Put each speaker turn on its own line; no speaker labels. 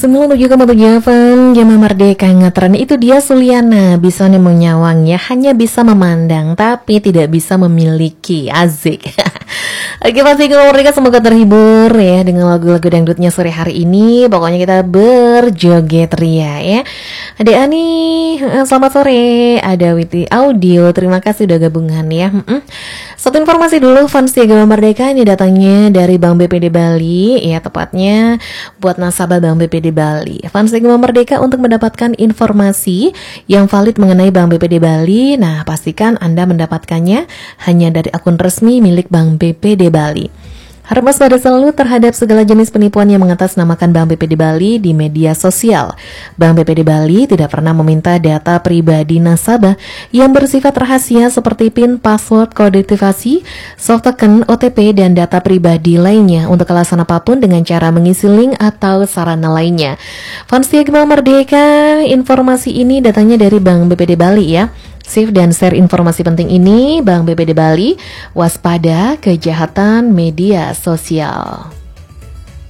97,7 Jemaah Merdeka ngetren itu dia Suliana. Bisa nih menyawangnya, hanya bisa memandang tapi tidak bisa memiliki. Asik. Oke, pasti kalau mereka semoga terhibur ya dengan lagu-lagu dangdutnya sore hari ini. Pokoknya kita berjoget ria ya. Ada Ani, selamat sore. Ada Witi Audio, terima kasih udah gabungan ya. Satu informasi dulu, fans Jemaah Merdeka ini datangnya dari Bank BPD Bali ya, tepatnya buat nasabah Bank BPD Bali. Fans Jemaah Merdeka untuk mendapatkan informasi yang valid mengenai Bank BPD Bali. Nah, pastikan Anda mendapatkannya hanya dari akun resmi milik Bank BPD Bali. Harap waspada selalu terhadap segala jenis penipuan yang mengatasnamakan Bank BPD Bali di media sosial. Bank BPD Bali tidak pernah meminta data pribadi nasabah yang bersifat rahasia seperti PIN, password, kode aktivasi, soft token, OTP, dan data pribadi lainnya untuk alasan apapun dengan cara mengisi link atau sarana lainnya. Fans Jemaah Merdeka, informasi ini datanya dari Bank BPD Bali ya. Save dan share informasi penting ini, Bank BPD Bali, waspada kejahatan media sosial.